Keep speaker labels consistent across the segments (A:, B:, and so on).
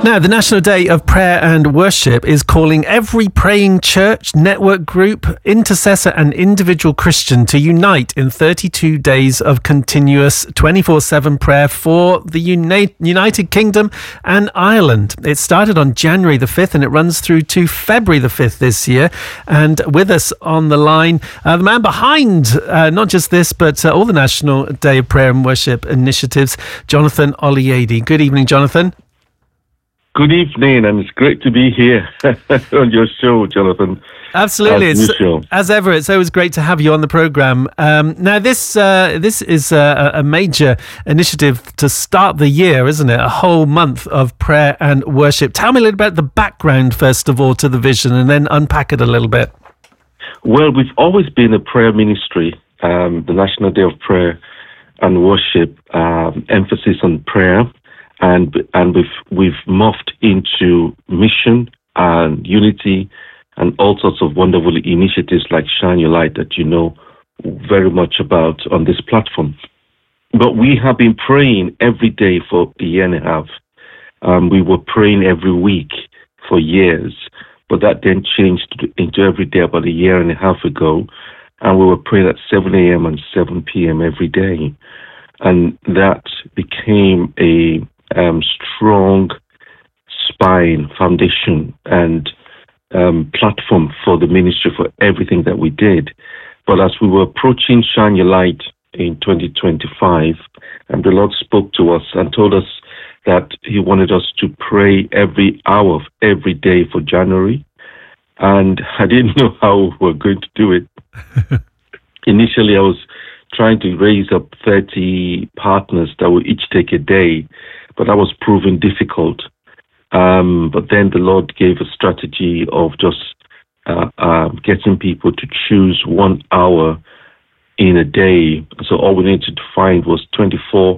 A: Now, the National Day of Prayer and Worship is calling every praying church, network group, intercessor and individual Christian to unite in 32 days of continuous 24/7 prayer for the United Kingdom and Ireland. It started on January the 5th and it runs through to February the 5th this year. And with us on the line, the man behind not just this, but all the National Day of Prayer and Worship initiatives, Jonathan Oliade. Good evening, Jonathan.
B: Good evening, and it's great to be here on your show, Jonathan.
A: Absolutely, as ever. It's always great to have you on the program. Now, this is a major initiative to start the year, isn't it? A whole month of prayer and worship. Tell me a little about the background, first of all, to the vision, and then unpack it a little bit.
B: Well, we've always been a prayer ministry. The National Day of Prayer and Worship, emphasis on prayer. And we've morphed into mission and unity and all sorts of wonderful initiatives like Shine Your Light that you know very much about on this platform. But we have been praying every day for a year and a half. We were praying every week for years, but that then changed into every day about a year and a half ago. And we were praying at 7 a.m. and 7 p.m. every day. And that became a strong spine, foundation, and platform for the ministry for everything that we did. But as we were approaching Shine Your Light in 2025, and the Lord spoke to us and told us that He wanted us to pray every hour of every day for January. And I didn't know how we were going to do it. Initially, I was trying to raise up 30 partners that would each take a day, but that was proving difficult. But then the Lord gave a strategy of just getting people to choose 1 hour in a day. So all we needed to find was 24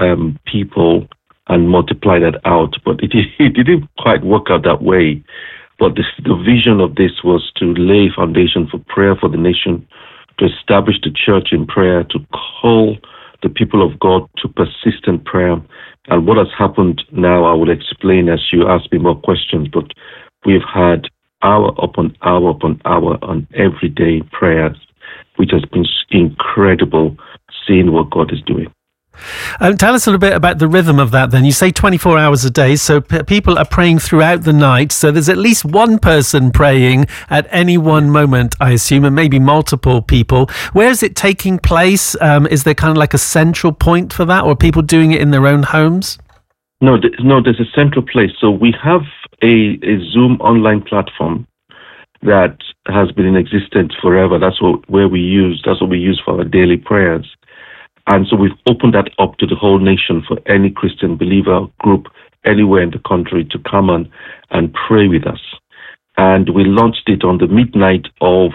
B: people and multiply that out. But it didn't quite work out that way. But the vision of this was to lay foundation for prayer for the nation, to establish the church in prayer, to call the people of God to persistent prayer. And what has happened now, I will explain as you ask me more questions, but we've had hour upon hour upon hour on everyday prayers, which has been incredible seeing what God is doing.
A: Tell us a little bit about the rhythm of that then. You say 24 hours a day, so people are praying throughout the night, so there's at least one person praying at any one moment, I assume, and maybe multiple people. Where is it taking place? Is there kind of like a central point for that, or are people doing it in their own homes?
B: No, there's a central place. So we have a Zoom online platform that has been in existence forever. That's what we use for our daily prayers. And so we've opened that up to the whole nation for any Christian believer group anywhere in the country to come on and pray with us. And we launched it on the midnight of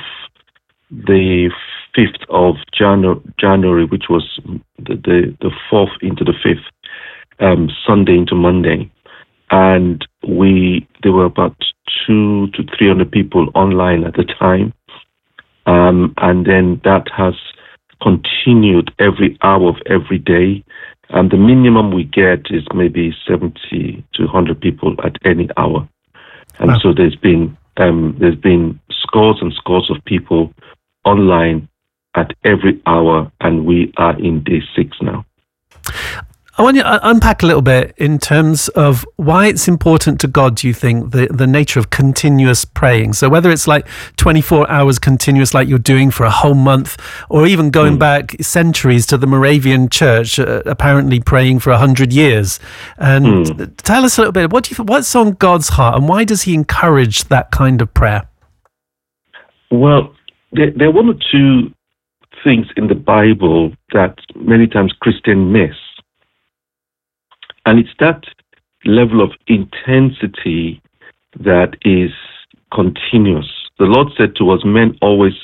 B: the 5th of January, which was the 4th into the 5th, Sunday into Monday. And there were about 200 to 300 people online at the time. And then that has continued every hour of every day, and the minimum we get is maybe 70 to 100 people at any hour. And wow. So there's been scores and scores of people online at every hour, and we are in day 6 now.
A: I want you to unpack a little bit in terms of why it's important to God, do you think, the nature of continuous praying? So whether it's like 24 hours continuous like you're doing for a whole month, or even going back centuries to the Moravian Church, apparently praying for 100 years. And tell us a little bit, what do you think, what's on God's heart, and why does He encourage that kind of prayer?
B: Well, there are one or two things in the Bible that many times Christians miss. And it's that level of intensity that is continuous. The Lord said to us, men always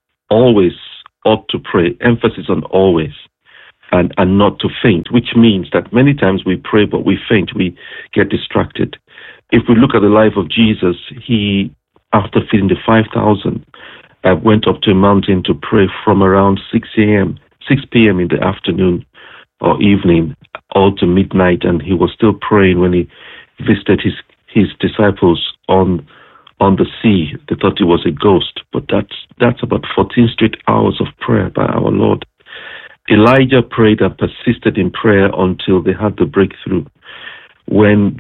B: ought to pray, emphasis on always, and not to faint, which means that many times we pray, but we faint, we get distracted. If we look at the life of Jesus, He, after feeding the 5,000, went up to a mountain to pray from around 6 p.m. in the afternoon or evening, all to midnight, and He was still praying when He visited his disciples on the sea. They thought it was a ghost, but that's about 14 straight hours of prayer by our Lord. Elijah prayed and persisted in prayer until they had the breakthrough. When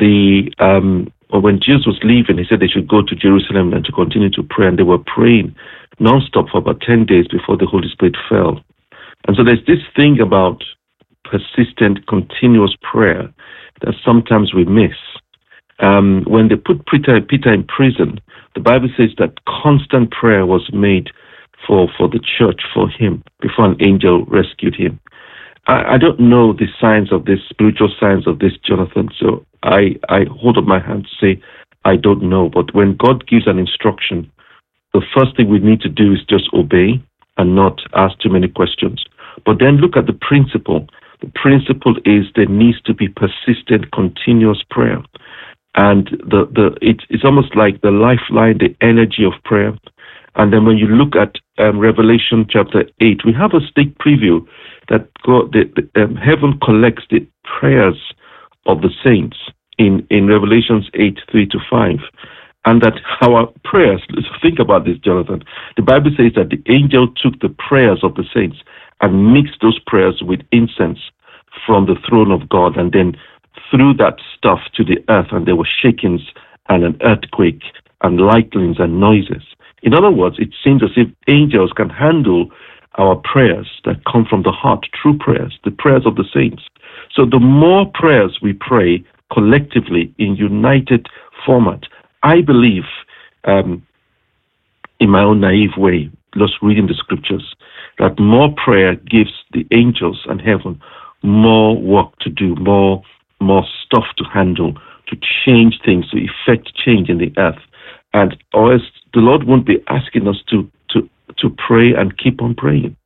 B: Jesus was leaving, he said they should go to Jerusalem and to continue to pray, and they were praying non-stop for about 10 days before the Holy Spirit fell. And so there's this thing about persistent, continuous prayer that sometimes we miss. When they put Peter in prison, the Bible says that constant prayer was made for the church, for him, before an angel rescued him. I don't know the signs of this, spiritual signs of this, Jonathan, so I hold up my hand to say, I don't know. But when God gives an instruction, the first thing we need to do is just obey and not ask too many questions. But then look at the principle. The principle is there needs to be persistent, continuous prayer. And it's almost like the lifeline, the energy of prayer. And then when you look at Revelation chapter 8, we have a sneak preview that heaven collects the prayers of the saints in Revelations 8, 3-5. And that our prayers, think about this, Jonathan. The Bible says that the angel took the prayers of the saints and mixed those prayers with incense from the throne of God, and then threw that stuff to the earth, and there were shakings and an earthquake and lightnings and noises. In other words, it seems as if angels can handle our prayers that come from the heart, true prayers, the prayers of the saints. So the more prayers we pray collectively in united format, I believe, in my own naive way, just reading the scriptures, that more prayer gives the angels and heaven more work to do, more stuff to handle, to change things, to effect change in the earth. And or else the Lord won't be asking us to pray and keep on praying.